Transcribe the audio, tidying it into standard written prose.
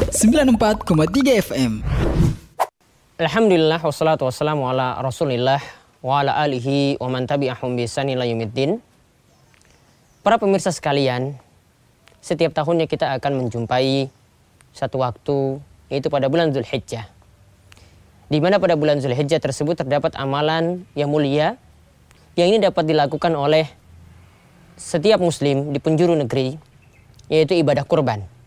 94,3 FM. Alhamdulillah wassalatu wassalamu ala Rasulillah wa ala alihi wa man tabi'ahum bi ihsan ila yaumiddin. Para pemirsa sekalian, setiap tahunnya kita akan menjumpai satu waktu, yaitu pada bulan Zulhijjah. Di mana pada bulan Zulhijjah tersebut terdapat amalan yang mulia yang ini dapat dilakukan oleh setiap muslim di penjuru negeri, yaitu ibadah kurban.